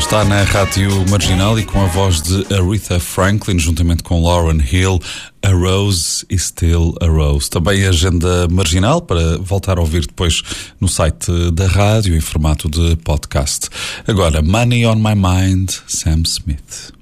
Está na Rádio Marginal e com a voz de Aretha Franklin, juntamente com Lauryn Hill, A Rose is Still a Rose. Também a agenda marginal para voltar a ouvir depois no site da rádio em formato de podcast. Agora, Money on My Mind, Sam Smith.